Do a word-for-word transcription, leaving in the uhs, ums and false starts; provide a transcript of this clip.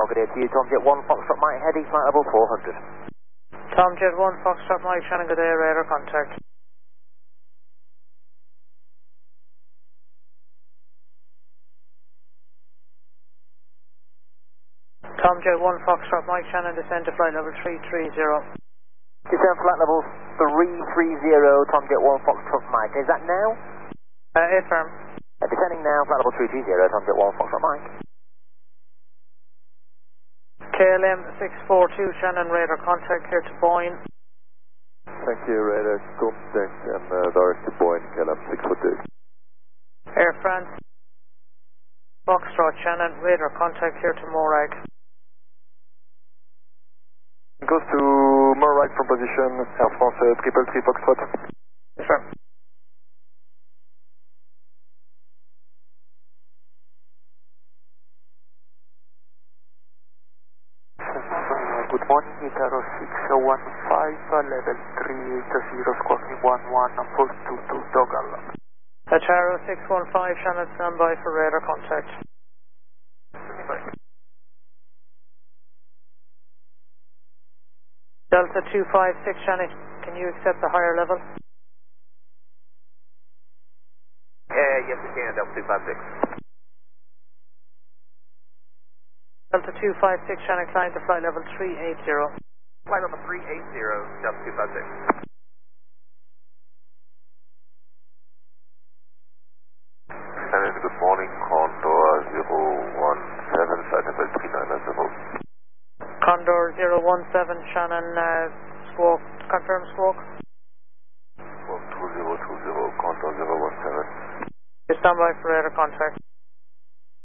good day to you, Tom Jet one, Foxtrot Mike, heading flight level four hundred. Tom Jet one, Foxtrot Mike, Shannon, good day, radar contact. Tom Jet one, Foxtrot Mike, Shannon, descend to flight level three three zero. Descend flight level three three zero, Tom Jet one, Foxtrot Mike. Is that now? Uh, affirm. Uh, descending now, flight level three three zero, Tom Jet one, Foxtrot Mike. K L M six four two, Shannon, radar contact here to Boyne. Thank you, radar contact and uh, direct to Boyne, K L M six four two. Air France, Foxtrot, Shannon, radar contact here to Morag. Goes to Morag from position, Air France uh, triple three Foxtrot. Affirm. Good morning, Icaro six one five, uh, level three eight zero, squawk me one one, post two two, Dogal. Ataro six one five, Shannon, stand by for radar contact. Delta two five six, Shannon, can you accept the higher level? Uh, yes, we can, Delta two five six. Delta two five six, Shannon, climb to flight level three eight zero. Flight level three eight zero, Delta two five six. Shannon, good morning, Condor zero one seven, flight level three nine zero. Condor zero one seven, Shannon, uh, squawk, confirm squawk. Squawk two zero two zero, Condor zero one seven. You stand by for radar contact.